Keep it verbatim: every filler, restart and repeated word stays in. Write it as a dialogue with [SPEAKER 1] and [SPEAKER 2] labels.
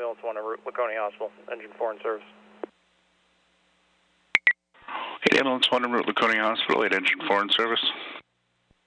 [SPEAKER 1] Ambulance one en route, Laconia Hospital, engine four in service.
[SPEAKER 2] eight Ambulance one en route, Laconia Hospital, eight Engine four in service.